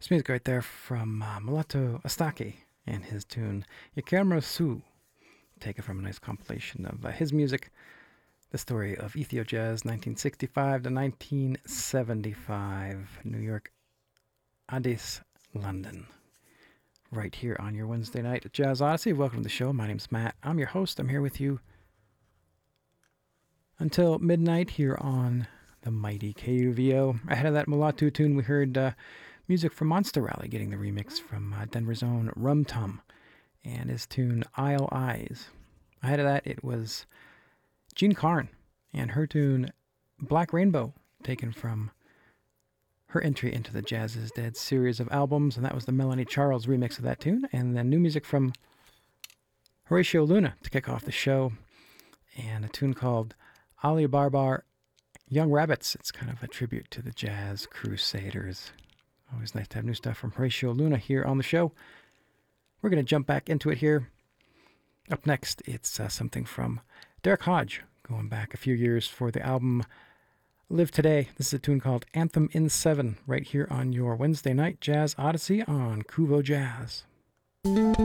This music right there from Mulatto Astake and his tune Yakerma Su, taken from a nice compilation of his music, The Story of Ethio Jazz, 1965 to 1975, New York, Addis, London. Right here on your Wednesday night at Jazz Odyssey. Welcome to the show. My name's Matt. I'm your host. I'm here with you until midnight here on the mighty KUVO. Ahead of that Mulatto tune, we heard music from Monster Rally, getting the remix from Denver's own Rum Tum and his tune Isle Eyes. Ahead of that, it was Jean Carn and her tune Black Rainbow, taken from her entry into the Jazz is Dead series of albums, and that was the Melanie Charles remix of that tune. And then new music from Horatio Luna to kick off the show, and a tune called Ali Barbar Young Rabbits. It's kind of a tribute to the Jazz Crusaders. Always nice to have new stuff from Horatio Luna here on the show. We're going to jump back into it here. Up next, it's something from Derek Hodge, going back a few years for the album Live Today. This is a tune called Anthem in 7, right here on your Wednesday night Jazz Odyssey on Kuvo Jazz.